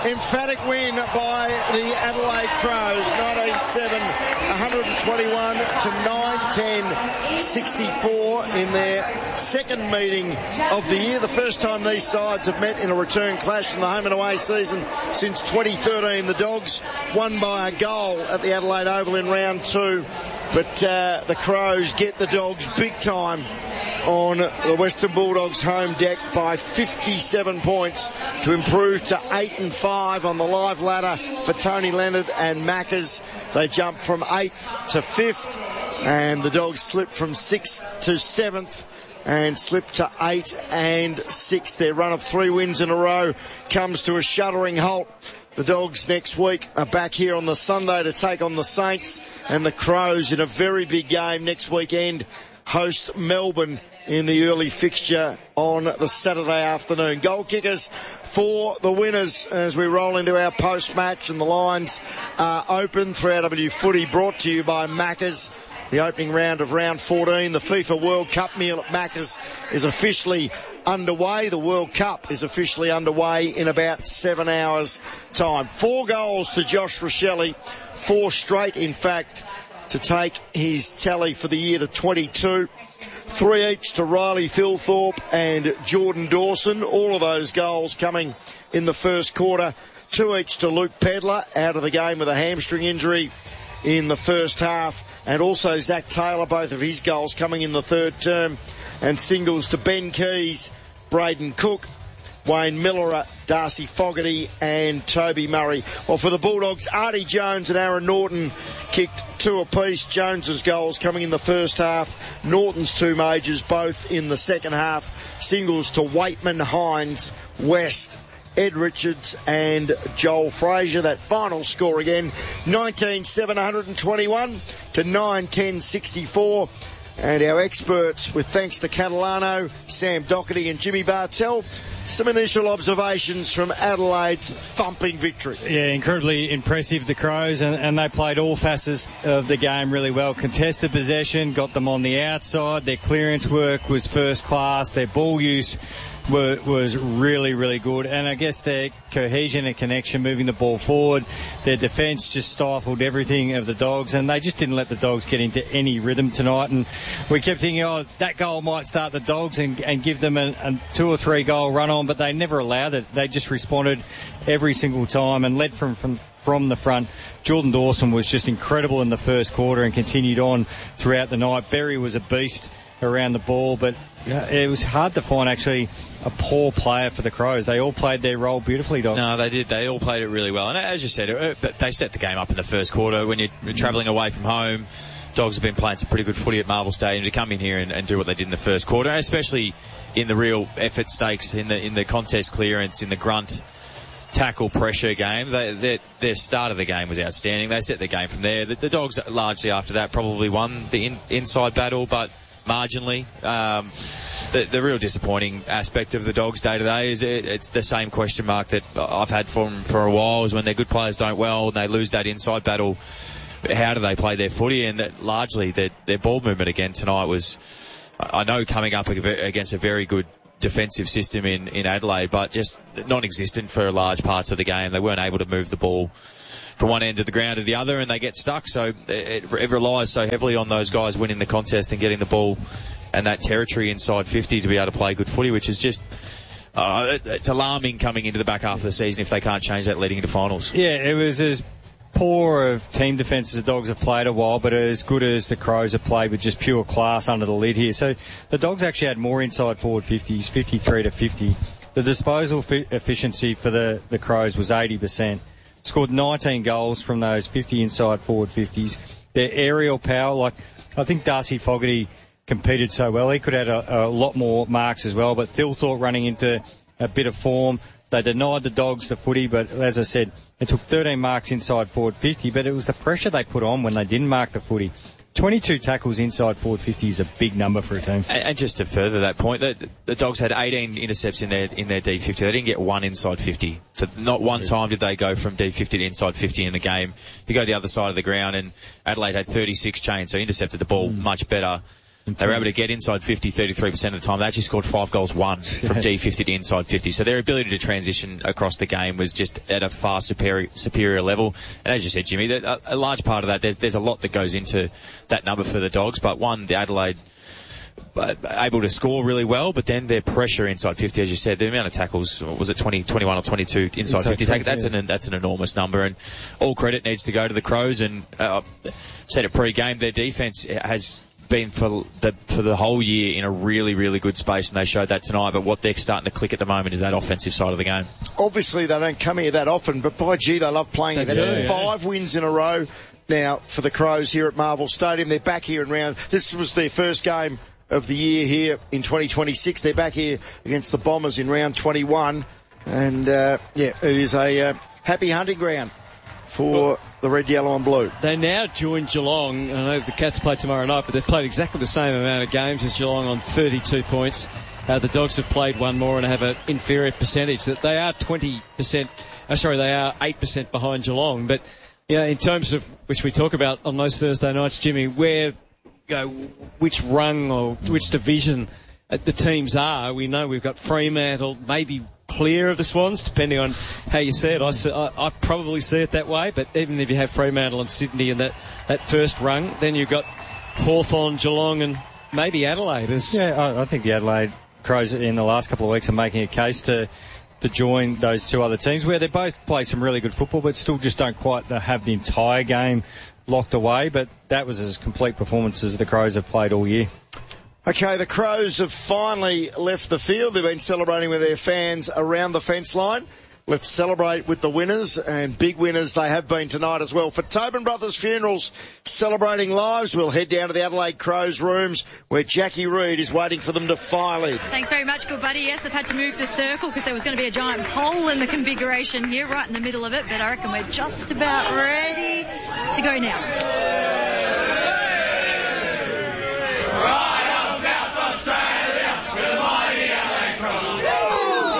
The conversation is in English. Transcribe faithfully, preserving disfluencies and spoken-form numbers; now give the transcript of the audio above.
Emphatic win by the Adelaide Crows, nineteen seven, one twenty-one to nine ten sixty-four in their second meeting of the year. The first time these sides have met in a return clash in the home and away season since twenty thirteen. The Dogs won by a goal at the Adelaide Oval in round two, but uh, the Crows get the Dogs big time on the Western Bulldogs home deck by fifty-seven points to improve to eight and five on the live ladder for Tony Leonard and Maccas. They jump from eighth to fifth, and the Dogs slip from sixth to seventh and slip to eight and six. Their run of three wins in a row comes to a shuddering halt. The Dogs next week are back here on the Sunday to take on the Saints, and the Crows in a very big game next weekend host Melbourne in the early fixture on the Saturday afternoon. Goal kickers for the winners as we roll into our post-match, and the lines are open. three R W Footy brought to you by Maccas. The opening round of round fourteen, the FIFA World Cup meal at Maccas, is officially underway. The World Cup is officially underway in about seven hours' time. Four goals to Josh Rachele, four straight, in fact, to take his tally for the year to twenty-two. Three each to Riley Thilthorpe and Jordan Dawson. All of those goals coming in the first quarter. Two each to Luke Pedler, out of the game with a hamstring injury in the first half. And also Zach Taylor, both of his goals coming in the third term. And singles to Ben Keys, Braden Cook, Wayne Miller, Darcy Fogarty and Toby Murray. Well, for the Bulldogs, Artie Jones and Aaron Norton kicked two apiece. Jones's goals coming in the first half. Norton's two majors both in the second half. Singles to Waitman, Hines, West, Ed Richards and Joel Frazier. That final score again, nineteen seven, one twenty-one to nine ten sixty-four. And our experts, with thanks to Catalano, Sam Doherty and Jimmy Bartell, some initial observations from Adelaide's thumping victory. Yeah, incredibly impressive, the Crows, and, and they played all facets of the game really well. Contested possession, got them on the outside. Their clearance work was first class. Their ball use were, was really, really good. And I guess their cohesion and connection, moving the ball forward, their defence just stifled everything of the Dogs, and they just didn't let the Dogs get into any rhythm tonight. And we kept thinking, oh, that goal might start the Dogs and, and give them a, a two or three goal run on, but they never allowed it. They just responded every single time and led from, from, from the front. Jordan Dawson was just incredible in the first quarter and continued on throughout the night. Berry was a beast around the ball, but it was hard to find actually a poor player for the Crows. They all played their role beautifully, Doc. No, they did. They all played it really well. And as you said, they set the game up in the first quarter. When you're travelling away from home, Dogs have been playing some pretty good footy at Marvel Stadium. To come in here and, and do what they did in the first quarter, especially in the real effort stakes, in the in the contest clearance, in the grunt tackle pressure game, they, their, their start of the game was outstanding. They set the game from there. The, the Dogs largely after that probably won the in, inside battle, but marginally. Um, the, the real disappointing aspect of the Dogs day to day is it, it's the same question mark that I've had for them for a while, is when their good players don't well and they lose that inside battle, how do they play their footy? And that largely their, their ball movement again tonight was, I know, coming up against a very good defensive system in, in Adelaide, but just non-existent for large parts of the game. They weren't able to move the ball from one end of the ground to the other, and they get stuck. So it, it relies so heavily on those guys winning the contest and getting the ball and that territory inside fifty to be able to play good footy, which is just uh, it's alarming coming into the back half of the season if they can't change that leading into finals. Yeah, it was as poor of team defence as the Dogs have played a while, but as good as the Crows have played with just pure class under the lid here. So the Dogs actually had more inside forward fifties, fifty-three to fifty. The disposal fi- efficiency for the, the Crows was eighty percent. Scored nineteen goals from those fifty inside forward fifties. Their aerial power, like, I think Darcy Fogarty competed so well. He could have had a, a lot more marks as well, but Thilthorpe running into a bit of form. They denied the Dogs the footy, but as I said, it took thirteen marks inside forward fifty, but it was the pressure they put on when they didn't mark the footy. twenty-two tackles inside forward fifty is a big number for a team. And, and just to further that point, the, the Dogs had eighteen intercepts in their in their D fifty. They didn't get one inside fifty. So not one time did they go from D fifty to inside fifty in the game. You go the other side of the ground, and Adelaide had thirty-six chains, so intercepted the ball mm. much better They were able to get inside fifty thirty-three percent of the time. They actually scored five goals, one from D fifty to inside fifty. So their ability to transition across the game was just at a far superior superior level. And as you said, Jimmy, a, a large part of that, there's there's a lot that goes into that number for the Dogs. But one, the Adelaide but able to score really well, but then their pressure inside fifty, as you said, the amount of tackles, was it twenty, twenty-one or twenty-two inside, inside fifty? twenty, that's yeah. an that's an enormous number, and all credit needs to go to the Crows. And uh, said it pre-game, their defence has been for the for the whole year in a really, really good space, and they showed that tonight. But what they're starting to click at the moment is that offensive side of the game. Obviously, they don't come here that often, but by gee, they love playing here. That's do, yeah. five wins in a row now for the Crows here at Marvel Stadium. They're back here in round. This was their first game of the year here in twenty twenty-six. They're back here against the Bombers in round twenty-one, and uh, yeah, it is a uh, happy hunting ground for well, the red, yellow and blue. They now join Geelong. I know the Cats play tomorrow night, but they've played exactly the same amount of games as Geelong on thirty-two points. Uh, the Dogs have played one more and have an inferior percentage. That they are twenty percent, uh, sorry, they are eight percent behind Geelong. But, yeah, in terms of, which we talk about on those Thursday nights, Jimmy, where, you know, which rung or which division the teams are, we know we've got Fremantle, maybe clear of the Swans, depending on how you see it. I, I, I probably see it that way, but even if you have Fremantle and Sydney in that, that first rung, then you've got Hawthorn, Geelong and maybe Adelaide. As yeah, I, I think the Adelaide Crows in the last couple of weeks are making a case to to join those two other teams where they both play some really good football, but still just don't quite have the entire game locked away. But that was as complete performance as the Crows have played all year. Okay, the Crows have finally left the field. They've been celebrating with their fans around the fence line. Let's celebrate with the winners, and big winners they have been tonight as well. For Tobin Brothers Funerals, celebrating lives, we'll head down to the Adelaide Crows rooms where Jackie Reid is waiting for them to file in. Thanks very much, good buddy. Yes, I've had to move the circle because there was going to be a giant hole in the configuration here, right in the middle of it, but I reckon we're just about ready to go now.